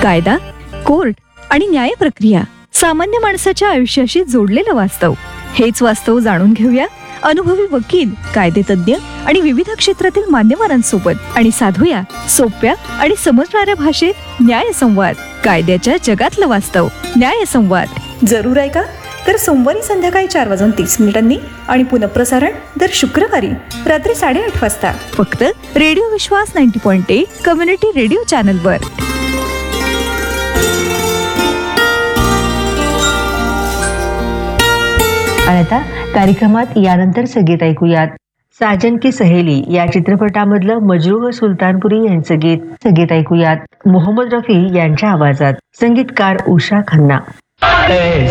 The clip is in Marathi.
कायदा, कोर्ट आणि न्याय प्रक्रिया, सामान्य माणसाच्या आयुष्याशी जोडलेलं वास्तव. हेच वास्तव जाणून घेऊया अनुभवी वकील, कायदेतज्ञ आणि विविध क्षेत्रातील मान्यवरांसोबत आणि साधूया सोप्या आणि समजणाऱ्या भाषेत न्यायसंवाद. कायद्याच्या जगातलं वास्तव. न्यायसंवाद जरूर ऐका. तर सोमवारी संध्याकाळी 4:30 आणि पुनःप्रसारण दर शुक्रवारी रात्री 8:30 वाजता फक्त रेडिओ विश्वास 90.8 कम्युनिटी रेडिओ चॅनलवर. आणि आता कार्यक्रमात यानंतरचं गीत ऐकूयात. साजन की सहेली या चित्रपटामधलं मजरू व सुलतानपुरी यांचं गीत ऐकूयात मोहम्मद रफी यांच्या आवाजात. संगीतकार उषा खन्ना.